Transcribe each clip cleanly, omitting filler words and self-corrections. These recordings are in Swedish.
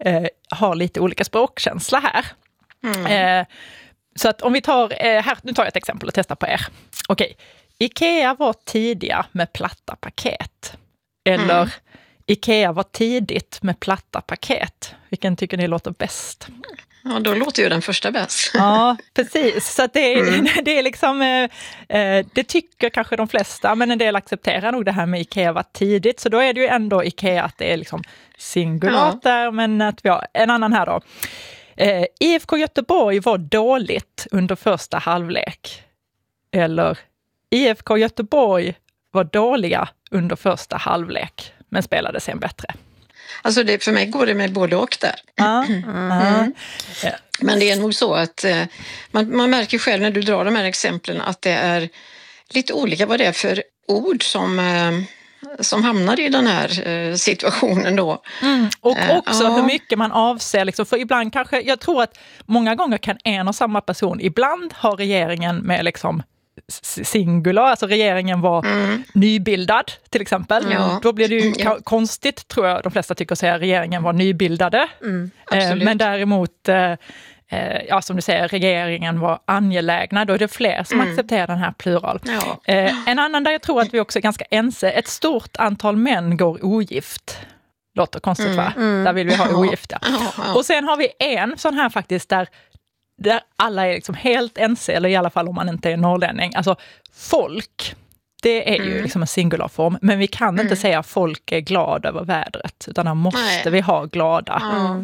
har lite olika språkkänsla här. Så att om vi tar, nu tar jag ett exempel och testar på er. Okej, IKEA var tidiga med platta paket. Eller IKEA var tidigt med platta paket. Vilken tycker ni låter bäst? Ja, då låter ju den första bäst. Ja, precis. Så att det är liksom, det tycker kanske de flesta, men en del accepterar nog det här med IKEA var tidigt. Så då är det ju ändå IKEA att det är liksom singulat där, men att vi har en annan här då. IFK Göteborg var dåligt under första halvlek. Eller IFK Göteborg var dåliga under första halvlek, men spelade sen bättre. Alltså för mig går det med både och där. Men det är nog så att man märker själv när du drar de här exemplen att det är lite olika vad det är för ord som hamnar i den här situationen då. Och också hur mycket man avser. Liksom, för ibland kanske, jag tror att många gånger kan en och samma person, ibland har regeringen med liksom singular, alltså regeringen var nybildad till exempel. Då blir det ju konstigt, tror jag de flesta tycker, att säga regeringen var nybildade. Men däremot som du säger, regeringen var angelägna, då är det fler som accepterar den här plural. En annan där jag tror att vi också är ganska ense, ett stort antal män går ogift. Låter konstigt va? Där vill vi ha ogifta. Och sen har vi en sån här faktiskt där alla är liksom helt ense, eller i alla fall om man inte är norrlänning. Alltså folk, det är ju liksom en singularform, men vi kan inte säga folk är glada över vädret, utan här måste vi ha glada.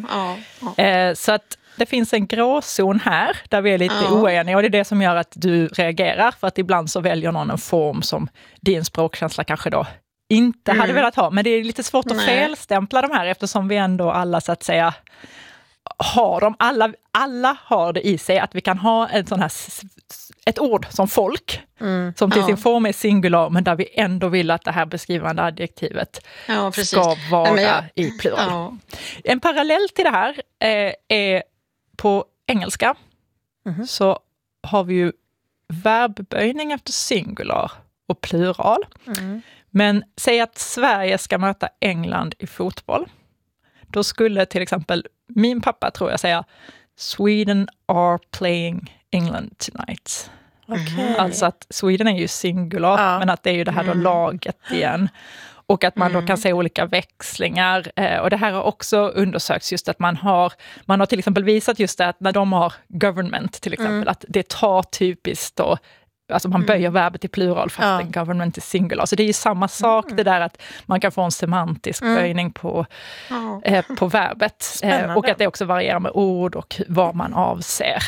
Så att det finns en gråzon här där vi är lite oeniga, och det är det som gör att du reagerar, för att ibland så väljer någon en form som din språkkänsla kanske då inte hade velat ha. Men det är lite svårt att felstämpla de här, eftersom vi ändå alla så att säga har dem, alla har det i sig att vi kan ha en sån här, ett ord som folk som till sin form är singular, men där vi ändå vill att det här beskrivande adjektivet ska vara i plural. En parallell till det här är på engelska så har vi ju verbböjning efter singular och plural. Men säg att Sverige ska möta England i fotboll. Då skulle till exempel min pappa, tror jag, säga Sweden are playing England tonight. Alltså att Sweden är ju singular, men att det är ju det här då laget igen. Och att man då kan se olika växlingar. Och det här har också undersökts, just att man har till exempel visat just det att när de har government till exempel, att det tar typiskt då, alltså man böjer verbet i plural fast en government är singular. Så det är ju samma sak det där att man kan få en semantisk böjning på verbet. Och att det också varierar med ord och vad man avser.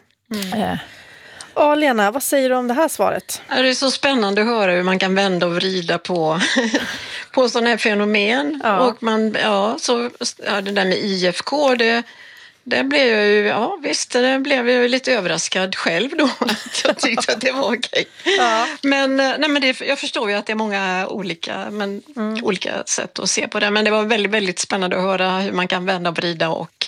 Lena, vad säger du om det här svaret? Det är så spännande att höra hur man kan vända och vrida på sådana här fenomen. Och det där med IFK, det blev jag ju, det blev jag ju lite överraskad själv då, att jag tyckte att det var okej. Men jag förstår ju att det är många olika sätt att se på det, men det var väldigt, väldigt spännande att höra hur man kan vända och vrida och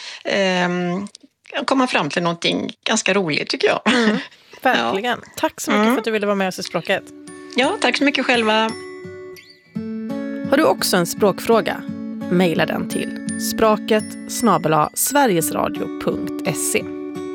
komma fram till någonting ganska roligt, tycker jag. Verkligen. Tack så mycket för att du ville vara med oss i Språket. Ja, tack så mycket själva. Har du också en språkfråga? Maila den till spraket@sverigesradio.se.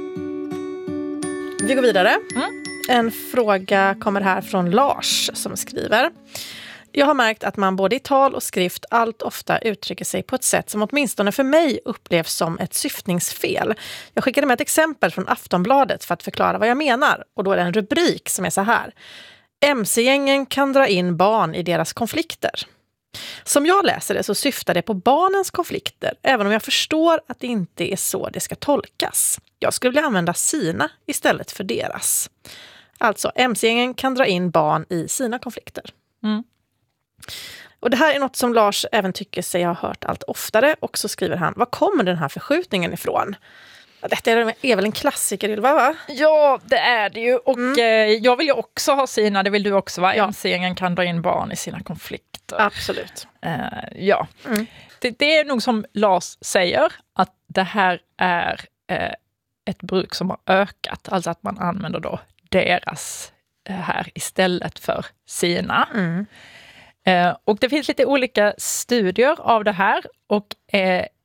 Vi går vidare. En fråga kommer här från Lars som skriver: jag har märkt att man både i tal och skrift allt ofta uttrycker sig på ett sätt som åtminstone för mig upplevs som ett syftningsfel. Jag skickade med ett exempel från Aftonbladet för att förklara vad jag menar. Och då är det en rubrik som är så här: MC-gängen kan dra in barn i deras konflikter. Som jag läser det så syftar det på barnens konflikter, även om jag förstår att det inte är så det ska tolkas. Jag skulle vilja använda sina istället för deras. Alltså, MC-gängen kan dra in barn i sina konflikter. Och det här är något som Lars även tycker sig ha hört allt oftare, och så skriver han: vad kommer den här förskjutningen ifrån? Detta är väl en klassiker, Ylva, va? Ja, det är det ju. Och jag vill ju också ha sina, det vill du också, va? MC-gängen kan dra in barn i sina konflikter. Absolut. Det är nog som Lars säger, att det här är ett bruk som har ökat. Alltså att man använder då deras här istället för sina. Och det finns lite olika studier av det här, och